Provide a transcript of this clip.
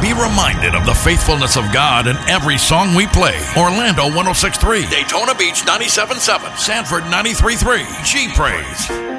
Be reminded of the faithfulness of God in every song we play. Orlando 106.3, Daytona Beach 97.7, Sanford 93.3, G Praise.